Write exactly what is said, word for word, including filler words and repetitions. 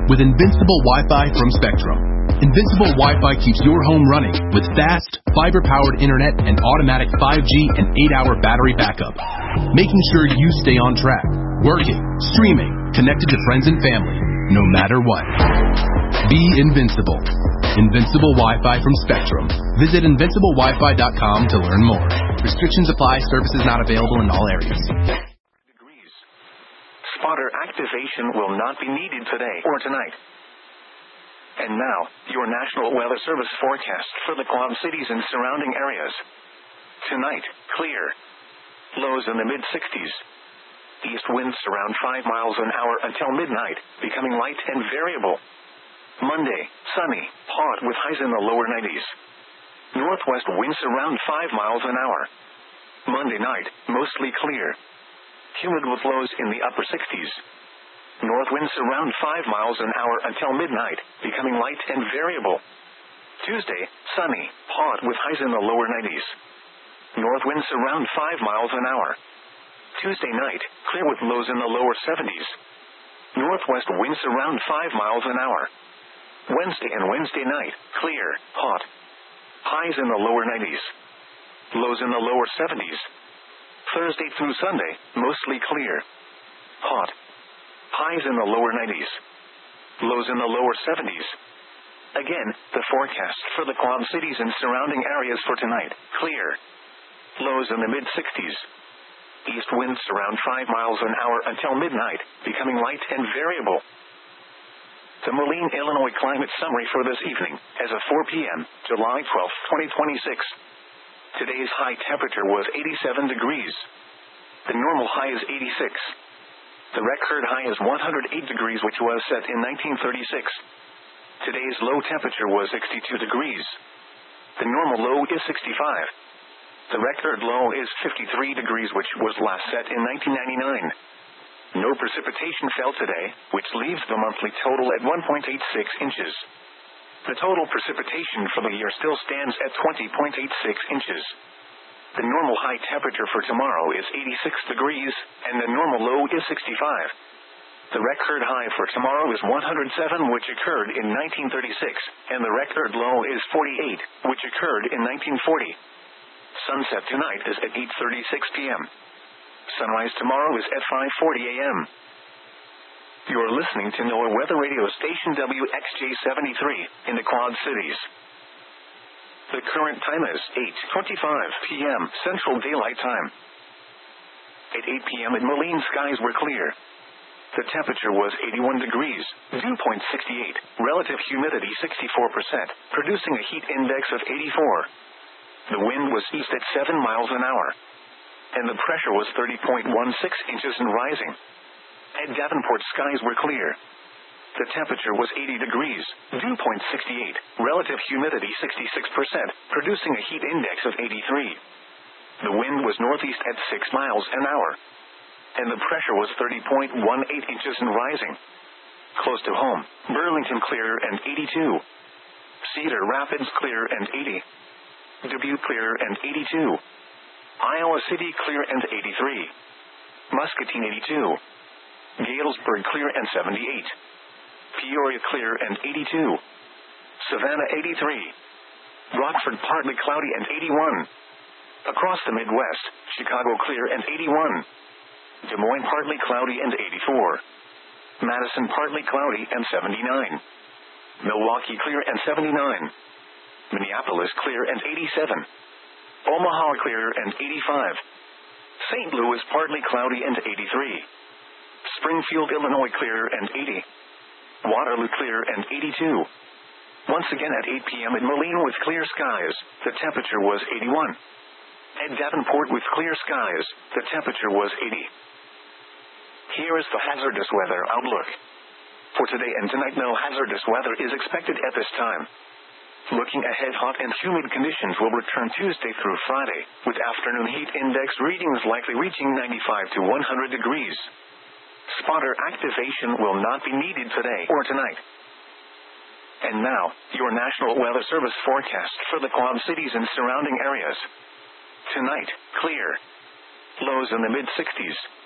with Invincible Wi-Fi from Spectrum. Invincible Wi-Fi keeps your home running with fast, fiber-powered internet and automatic five G and eight hour battery backup, making sure you stay on track, working, streaming, connected to friends and family, no matter what. Be invincible. Invincible Wi-Fi from Spectrum. Visit invincible wi fi dot com to learn more. Restrictions apply. Services not available in all areas. Degrees. Spotter activation will not be needed today or tonight. And now, your National Weather Service forecast for the Quad Cities and surrounding areas. Tonight, clear. Lows in the mid-sixties. East winds around five miles an hour until midnight, becoming light and variable. Monday, sunny, hot with highs in the lower nineties. Northwest winds around five miles an hour. Monday night, mostly clear. Humid with lows in the upper sixties. North winds around five miles an hour until midnight, becoming light and variable. Tuesday, sunny, hot with highs in the lower nineties. North winds around five miles an hour. Tuesday night, clear with lows in the lower seventies. Northwest winds around five miles an hour. Wednesday and Wednesday night, clear, hot. Highs in the lower nineties. Lows in the lower seventies. Thursday through Sunday, mostly clear. Hot. Highs in the lower nineties. Lows in the lower seventies. Again, the forecast for the Quad Cities and surrounding areas for tonight, clear. Lows in the mid-sixties. East winds around five miles an hour until midnight, becoming light and variable. The Moline, Illinois climate summary for this evening, as of four p.m., July twelfth, twenty twenty-six. Today's high temperature was eighty-seven degrees. The normal high is eighty-six. The record high is one hundred eight degrees, which was set in nineteen thirty-six. Today's low temperature was sixty-two degrees. The normal low is sixty-five. The record low is fifty-three degrees, which was last set in nineteen ninety-nine. No precipitation fell today, which leaves the monthly total at one point eight six inches. The total precipitation for the year still stands at twenty point eight six inches. The normal high temperature for tomorrow is eighty-six degrees, and the normal low is sixty-five. The record high for tomorrow is one hundred seven, which occurred in nineteen thirty-six, and the record low is forty-eight, which occurred in nineteen forty. Sunset tonight is at eight thirty-six p.m. Sunrise tomorrow is at five forty a.m. You're listening to NOAA Weather Radio Station W X J seventy-three in the Quad Cities. The current time is eight twenty-five p.m. Central Daylight Time. At eight p.m. in Moline, skies were clear. The temperature was eighty-one degrees, dew point sixty-eight, relative humidity sixty-four percent, producing a heat index of eighty-four. The wind was east at seven miles an hour. And the pressure was thirty point one six inches and rising. At Davenport, skies were clear. The temperature was eighty degrees, dew point sixty-eight, relative humidity sixty-six percent, producing a heat index of eighty-three. The wind was northeast at six miles an hour. And the pressure was thirty point one eight inches and rising. Close to home, Burlington clear and eighty-two. Cedar Rapids clear and eighty. Dubuque clear and eighty-two. Iowa City clear and eighty-three. Muscatine eighty-two. Galesburg clear and seventy-eight. Peoria clear and eighty-two. Savannah eighty-three. Rockford partly cloudy and eighty-one. Across the Midwest, Chicago clear and eighty-one. Des Moines partly cloudy and eighty-four. Madison partly cloudy and seventy-nine. Milwaukee clear and seventy-nine. Minneapolis clear and eighty-seven. Omaha clear and eighty-five. Saint Louis partly cloudy and eighty-three. Springfield, Illinois clear and eighty. Waterloo clear and eighty-two. Once again at eight p.m. in Moline with clear skies, the temperature was eighty-one. At Davenport with clear skies, the temperature was eighty. Here is the hazardous weather outlook. For today and tonight, no hazardous weather is expected at this time. Looking ahead, hot and humid conditions will return Tuesday through Friday, with afternoon heat index readings likely reaching ninety-five to one hundred degrees. Spotter activation will not be needed today or tonight. And now, your National Weather Service forecast for the Quad Cities and surrounding areas. Tonight, clear. Lows in the mid-sixties.